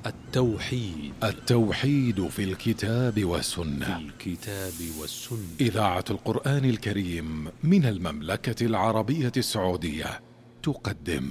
التوحيد في الكتاب والسنة. إذاعة القرآن الكريم من المملكة العربية السعودية تقدم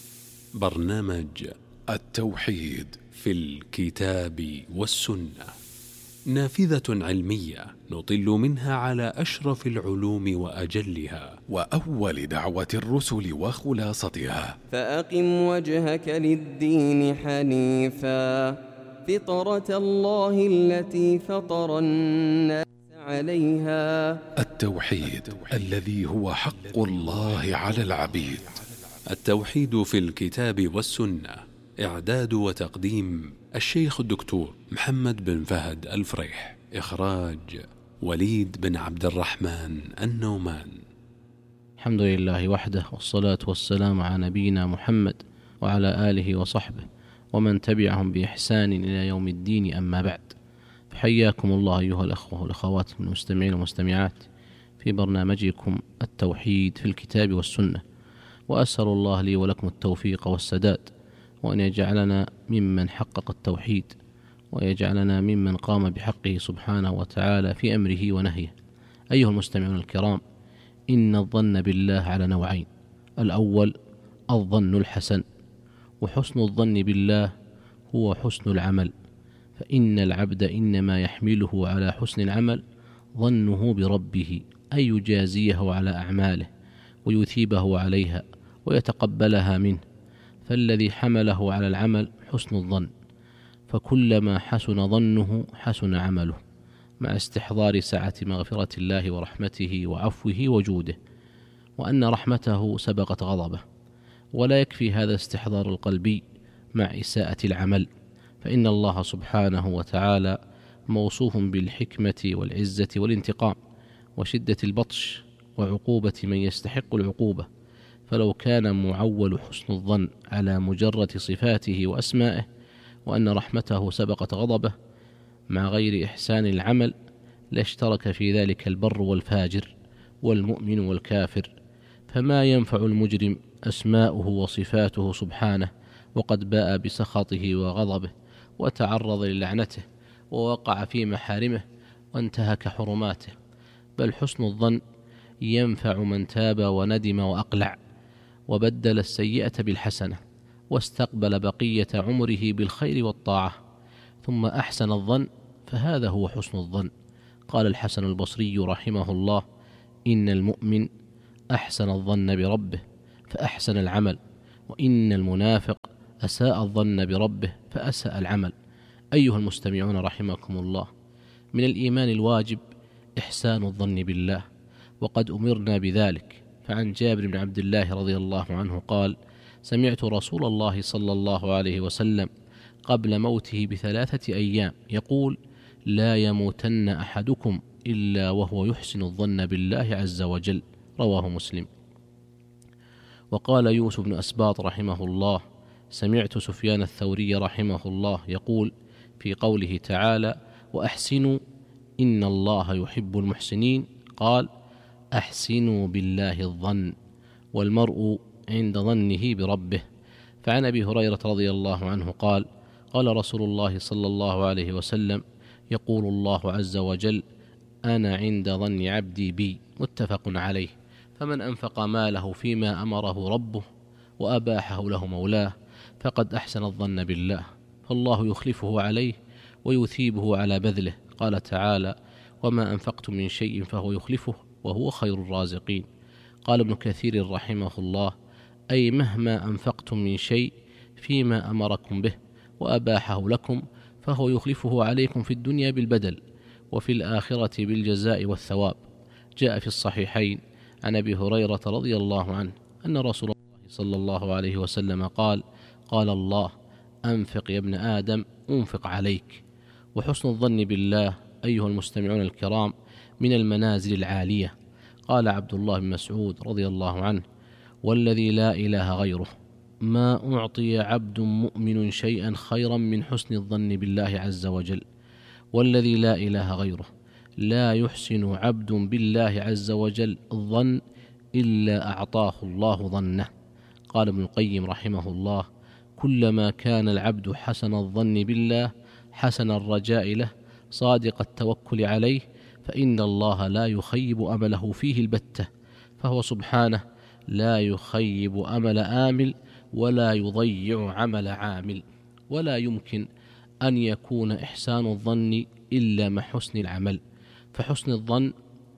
برنامج التوحيد في الكتاب والسنة، نافذة علمية نطل منها على أشرف العلوم وأجلها، وأول دعوة الرسل وخلاصتها. فأقم وجهك للدين حنيفا فطرة الله التي فطر الناس عليها. التوحيد الذي هو حق الله على العبيد. التوحيد في الكتاب والسنة، إعداد وتقديم الشيخ الدكتور محمد بن فهد الفريح، إخراج وليد بن عبد الرحمن النومان. الحمد لله وحده، والصلاة والسلام على نبينا محمد وعلى آله وصحبه ومن تبعهم بإحسان إلى يوم الدين، أما بعد. فحياكم الله أيها الأخوة والأخوات من المستمعين والمستمعات في برنامجكم التوحيد في الكتاب والسنة، وأسأل الله لي ولكم التوفيق والسداد، وأن يجعلنا ممن حقق التوحيد، ويجعلنا ممن قام بحقه سبحانه وتعالى في أمره ونهيه. أيها المستمعون الكرام، إن الظن بالله على نوعين: الأول الظن الحسن، وحسن الظن بالله هو حسن العمل، فإن العبد إنما يحمله على حسن العمل ظنه بربه، أن يجازيه على أعماله ويثيبه عليها ويتقبلها منه، فالذي حمله على العمل حسن الظن، فكلما حسن ظنه حسن عمله، مع استحضار سعة مغفرة الله ورحمته وعفوه وجوده، وأن رحمته سبقت غضبه. ولا يكفي هذا استحضار القلبي مع إساءة العمل، فإن الله سبحانه وتعالى موصوف بالحكمة والعزة والانتقام وشدة البطش وعقوبة من يستحق العقوبة، فلو كان معول حسن الظن على مجرد صفاته وأسمائه، وأن رحمته سبقت غضبه مع غير إحسان العمل، لاشترك في ذلك البر والفاجر والمؤمن والكافر، فما ينفع المجرم أسماؤه وصفاته سبحانه وقد باء بسخطه وغضبه وتعرض للعنته ووقع في محارمه وانتهك حرماته، بل حسن الظن ينفع من تاب وندم وأقلع وبدل السيئة بالحسنة واستقبل بقية عمره بالخير والطاعة ثم أحسن الظن، فهذا هو حسن الظن. قال الحسن البصري رحمه الله: إن المؤمن أحسن الظن بربه فأحسن العمل، وإن المنافق أساء الظن بربه فأساء العمل. أيها المستمعون رحمكم الله، من الإيمان الواجب إحسان الظن بالله، وقد أمرنا بذلك. فعن جابر بن عبد الله رضي الله عنه قال: سمعت رسول الله صلى الله عليه وسلم قبل موته ب3 أيام يقول: لا يموتن أحدكم إلا وهو يحسن الظن بالله عز وجل، رواه مسلم. وقال يوسف بن أسباط رحمه الله: سمعت سفيان الثوري رحمه الله يقول في قوله تعالى: وأحسنوا إن الله يحب المحسنين، قال: أحسنوا بالله الظن، والمرء عند ظنه بربه. فعن أبي هريرة رضي الله عنه قال: قال رسول الله صلى الله عليه وسلم: يقول الله عز وجل: أنا عند ظن عبدي بي، متفق عليه. فمن أنفق ماله فيما أمره ربه وأباحه له مولاه فقد أحسن الظن بالله، فالله يخلفه عليه ويثيبه على بذله. قال تعالى: وما أنفقتم من شيء فهو يخلفه وهو خير الرازقين. قال ابن كثير رحمه الله: أي مهما أنفقتم من شيء فيما أمركم به وأباحه لكم فهو يخلفه عليكم في الدنيا بالبدل، وفي الآخرة بالجزاء والثواب. جاء في الصحيحين عن أبي هريرة رضي الله عنه أن رسول الله صلى الله عليه وسلم قال: قال الله: أنفق يا ابن آدم أنفق عليك. وحسن الظن بالله أيها المستمعون الكرام من المنازل العالية. قال عبد الله بن مسعود رضي الله عنه: والذي لا إله غيره ما أعطي عبد مؤمن شيئا خيرا من حسن الظن بالله عز وجل، والذي لا إله غيره لا يحسن عبد بالله عز وجل الظن إلا أعطاه الله ظنه. قال ابن القيم رحمه الله: كلما كان العبد حسن الظن بالله حسن الرجاء له صادق التوكل عليه، فإن الله لا يخيب أمله فيه البتة، فهو سبحانه لا يخيب أمل آمل ولا يضيع عمل عامل. ولا يمكن أن يكون إحسان الظن إلا مع حسن العمل، فحسن الظن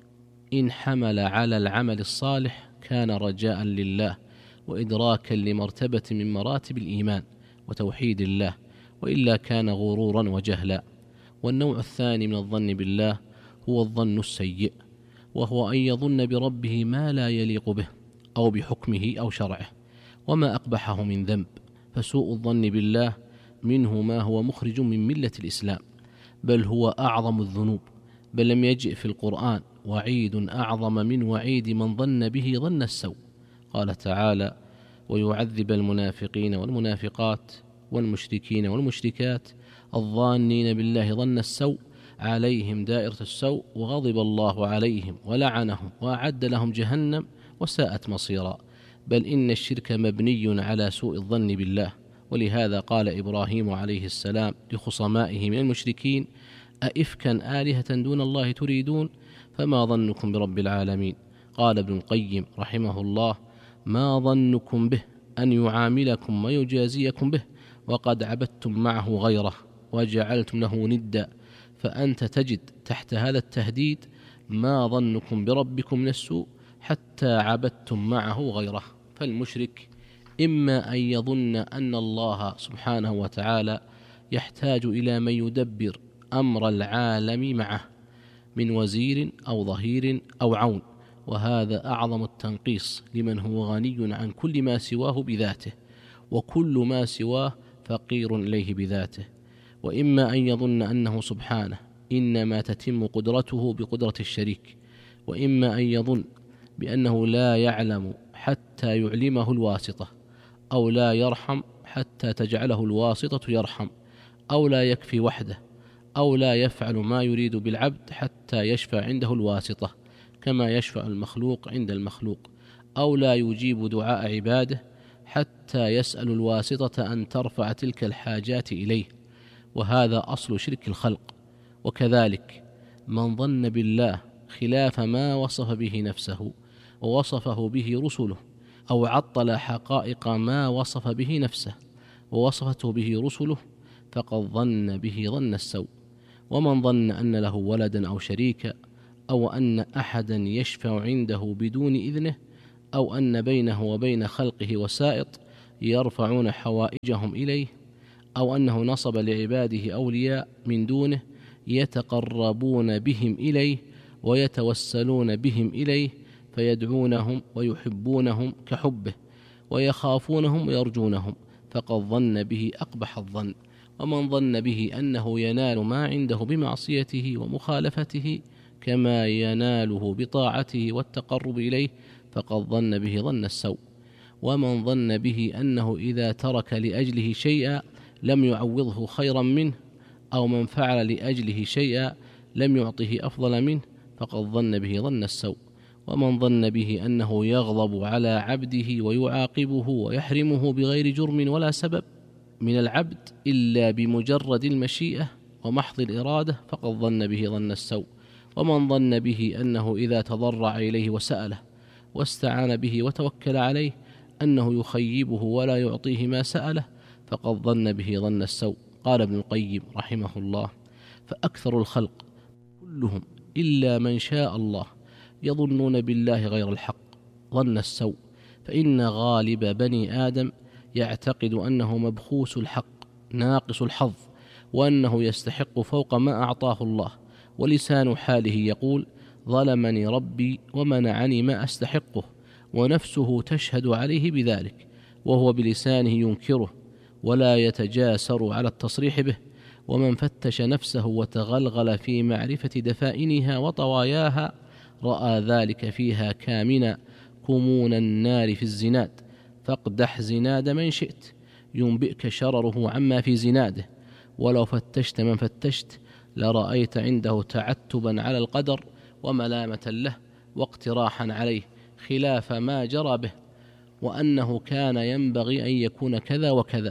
إن حمل على العمل الصالح كان رجاء لله وإدراكا لمرتبة من مراتب الإيمان وتوحيد الله، وإلا كان غرورا وجهلا. والنوع الثاني من الظن بالله هو الظن السيء، وهو أن يظن بربه ما لا يليق به أو بحكمه أو شرعه وما أقبحه من ذنب. فسوء الظن بالله منه ما هو مخرج من ملة الإسلام، بل هو أعظم الذنوب، بل لم يجئ في القرآن وعيد أعظم من وعيد من ظن به ظن السوء. قال تعالى: ويعذب المنافقين والمنافقات والمشركين والمشركات الظانين بالله ظن السوء عليهم دائرة السوء وغضب الله عليهم ولعنهم وأعد لهم جهنم وساءت مصيرا. بل إن الشرك مبني على سوء الظن بالله، ولهذا قال إبراهيم عليه السلام لخصمائه من المشركين: أئفكا آلهة دون الله تريدون فما ظنكم برب العالمين. قال ابن القيم رحمه الله: ما ظنكم به أن يعاملكم ويجازيكم به وقد عبدتم معه غيره وجعلتم له ندا، فأنت تجد تحت هذا التهديد ما ظنكم بربكم من السوء حتى عبدتم معه غيره. فالمشرك إما أن يظن أن الله سبحانه وتعالى يحتاج إلى من يدبر أمر العالم معه من وزير أو ظهير أو عون، وهذا أعظم التنقيص لمن هو غني عن كل ما سواه بذاته، وكل ما سواه فقير إليه بذاته. وإما أن يظن أنه سبحانه إنما تتم قدرته بقدرة الشريك، وإما أن يظن بأنه لا يعلم حتى يعلمه الواسطة، أو لا يرحم حتى تجعله الواسطة يرحم، أو لا يكفي وحده، أو لا يفعل ما يريد بالعبد حتى يشفع عنده الواسطة كما يشفع المخلوق عند المخلوق، أو لا يجيب دعاء عباده حتى يسأل الواسطة أن ترفع تلك الحاجات إليه، وهذا أصل شرك الخلق. وكذلك من ظن بالله خلاف ما وصف به نفسه ووصفه به رسله، أو عطل حقائق ما وصف به نفسه ووصفته به رسله، فقد ظن به ظن السوء. ومن ظن أن له ولدا أو شريكا، أو أن أحدا يشفع عنده بدون إذنه، أو أن بينه وبين خلقه وسائط يرفعون حوائجهم إليه، أو أنه نصب لعباده أولياء من دونه يتقربون بهم إليه ويتوسلون بهم إليه فيدعونهم ويحبونهم كحبه ويخافونهم ويرجونهم، فقد ظن به أقبح الظن. ومن ظن به أنه ينال ما عنده بمعصيته ومخالفته كما يناله بطاعته والتقرب إليه، فقد ظن به ظن السوء. ومن ظن به أنه إذا ترك لأجله شيئا لم يعوضه خيرا منه، أو من فعل لأجله شيئا لم يعطه أفضل منه، فقد ظن به ظن السوء. ومن ظن به أنه يغضب على عبده ويعاقبه ويحرمه بغير جرم ولا سبب من العبد إلا بمجرد المشيئة ومحض الإرادة، فقد ظن به ظن السوء. ومن ظن به أنه إذا تضرع إليه وسأله واستعان به وتوكل عليه أنه يخيبه ولا يعطيه ما سأله، فقد ظن به ظن السوء. قال ابن القيم رحمه الله: فأكثر الخلق كلهم إلا من شاء الله يظنون بالله غير الحق ظن السوء، فإن غالب بني آدم يعتقد أنه مبخوس الحق ناقص الحظ، وأنه يستحق فوق ما أعطاه الله، ولسان حاله يقول: ظلمني ربي ومنعني ما أستحقه، ونفسه تشهد عليه بذلك، وهو بلسانه ينكره ولا يتجاسر على التصريح به. ومن فتش نفسه وتغلغل في معرفة دفائنها وطواياها رأى ذلك فيها كامنا كمون النار في الزناد، فاقدح زناد من شئت ينبئك شرره عما في زناده، ولو فتشت من فتشت لرأيت عنده تعتبا على القدر وملامة له واقتراحا عليه خلاف ما جرى به، وأنه كان ينبغي أن يكون كذا وكذا،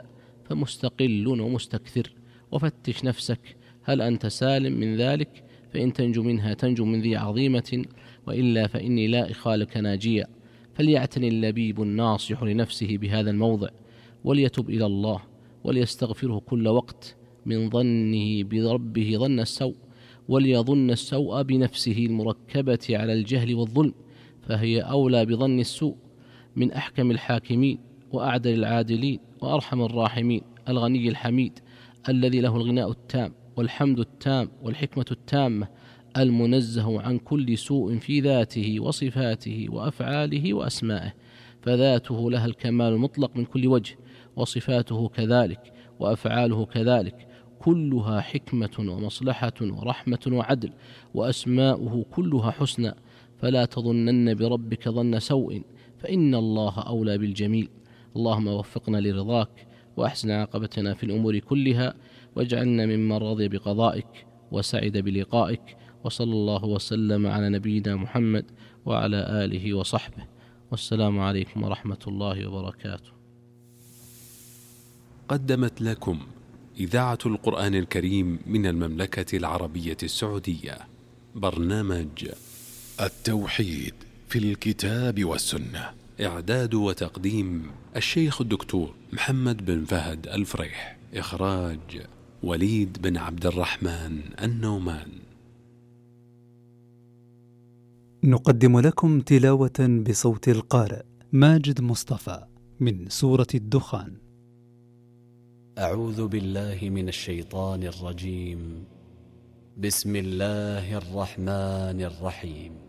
فمستقل ومستكثر. وفتش نفسك هل أنت سالم من ذلك؟ فإن تنجو منها تنجو من ذي عظيمة، وإلا فإني لا أخالك ناجيا. فليعتني اللبيب الناصح لنفسه بهذا الموضع، وليتب إلى الله، وليستغفره كل وقت من ظنه بربه ظن السوء، وليظن السوء بنفسه المركبة على الجهل والظلم، فهي أولى بظن السوء من أحكم الحاكمين وأعدل العادلين وأرحم الراحمين، الغني الحميد الذي له الغناء التام والحمد التام والحكمة التامة، المنزه عن كل سوء في ذاته وصفاته وأفعاله وأسمائه، فذاته لها الكمال المطلق من كل وجه، وصفاته كذلك، وأفعاله كذلك، كلها حكمة ومصلحة ورحمة وعدل، وأسماؤه كلها حسنى. فلا تظنن بربك ظن سوء، فإن الله أولى بالجميل. اللهم وفقنا لرضاك، وأحسن عاقبتنا في الأمور كلها، واجعلنا ممن رضي بقضائك وسعد بلقائك. وصلى الله وسلم على نبينا محمد وعلى آله وصحبه، والسلام عليكم ورحمة الله وبركاته. قدمت لكم إذاعة القرآن الكريم من المملكة العربية السعودية برنامج التوحيد في الكتاب والسنة، إعداد وتقديم الشيخ الدكتور محمد بن فهد الفريح، إخراج وليد بن عبد الرحمن النومان. نقدم لكم تلاوة بصوت القارئ ماجد مصطفى من سورة الدخان. أعوذ بالله من الشيطان الرجيم. بسم الله الرحمن الرحيم.